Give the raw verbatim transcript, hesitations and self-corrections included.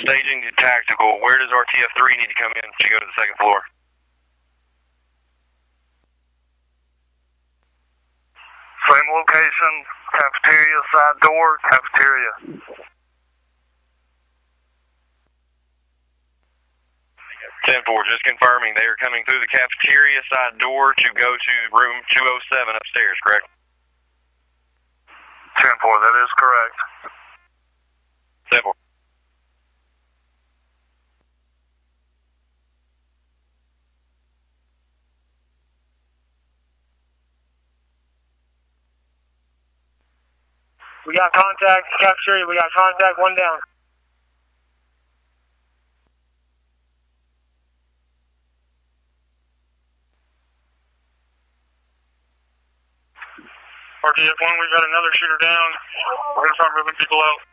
staging to tactical. Where does R T F three need to come in to go to the second floor? Same location, cafeteria, side door, cafeteria. ten four, just confirming they are coming through the cafeteria side door to go to room two oh seven upstairs, correct? ten four, that is correct. ten four. We got contact, cafeteria, we got contact, one down. R T F one, we've got another shooter down. We're going to start moving people out.